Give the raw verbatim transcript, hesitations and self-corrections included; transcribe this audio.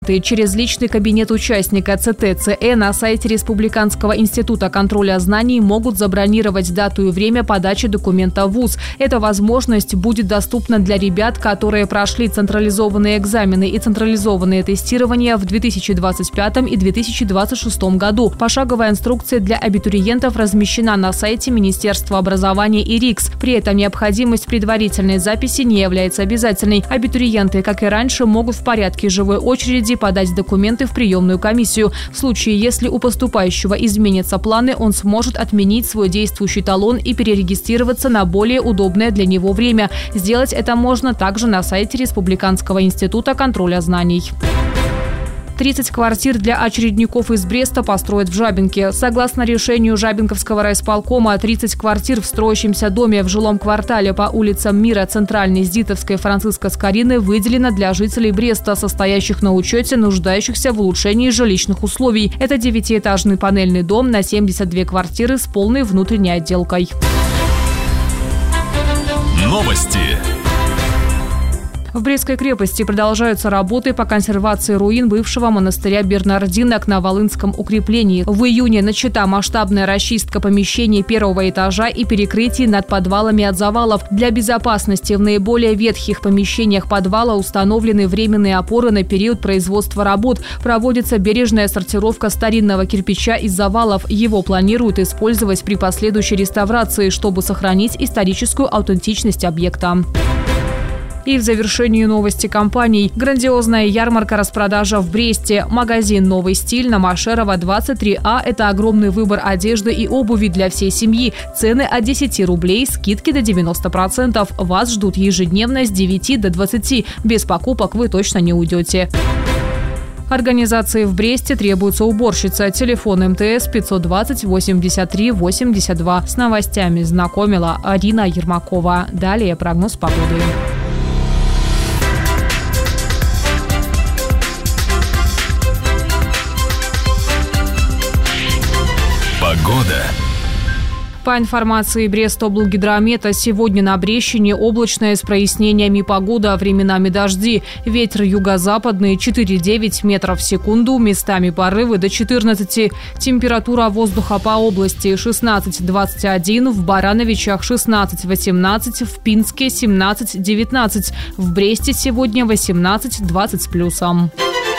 Через личный кабинет участника ЦТ-ЦЭ на сайте Республиканского института контроля знаний могут забронировать дату и время подачи документа в вуз. Эта возможность будет доступна для ребят, которые прошли централизованные экзамены и централизованные тестирования в две тысячи двадцать пятом и две тысячи двадцать шестом году. Пошаговая инструкция для абитуриентов размещена на сайте Министерства образования и РИКС. При этом необходимость предварительной записи не является обязательной. Абитуриенты, как и раньше, могут в порядке живой очереди подать документы в приемную комиссию. В случае, если у поступающего изменятся планы, он сможет отменить свой действующий талон и перерегистрироваться на более удобное для него время. Сделать это можно также на сайте Республиканского института контроля знаний. тридцать квартир для очередников из Бреста построят в Жабинке. Согласно решению Жабинковского райисполкома, тридцать квартир в строящемся доме в жилом квартале по улицам Мира, Центральной, Здитовской, Франциско-Скорины выделено для жителей Бреста, состоящих на учете, нуждающихся в улучшении жилищных условий. Это девятиэтажный панельный дом на семьдесят две квартиры с полной внутренней отделкой. Новости. В Брестской крепости продолжаются работы по консервации руин бывшего монастыря Бернардинок на Волынском укреплении. В июне начата масштабная расчистка помещений первого этажа и перекрытий над подвалами от завалов. Для безопасности в наиболее ветхих помещениях подвала установлены временные опоры на период производства работ. Проводится бережная сортировка старинного кирпича из завалов. Его планируют использовать при последующей реставрации, чтобы сохранить историческую аутентичность объекта. И в завершении новости компаний. Грандиозная ярмарка-распродажа в Бресте. Магазин «Новый стиль» на Машерова, двадцать три А. Это огромный выбор одежды и обуви для всей семьи. Цены от десяти рублей, скидки до девяноста процентов. Вас ждут ежедневно с девяти до двадцати. Без покупок вы точно не уйдете. Организации в Бресте требуется уборщица. Телефон эм тэ эс пятьсот двадцать восемьдесят три восемьдесят два. С новостями знакомила Арина Ермакова. Далее прогноз погоды. Погода. По информации Брестоблгидромета, сегодня на Брещине облачная с прояснениями погода, временами дожди. Ветер юго-западный четыре-девять метров в секунду, местами порывы до четырнадцати. Температура воздуха по области шестнадцать двадцать один, в Барановичах шестнадцать восемнадцать, в Пинске семнадцать девятнадцать, в Бресте сегодня восемнадцать двадцать с плюсом.